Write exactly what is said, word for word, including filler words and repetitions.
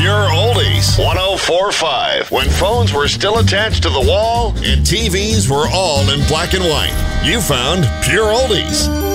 Pure Oldies, one oh four point five. When phones were still attached to the wall and T Vs were all in black and white, you found Pure Oldies.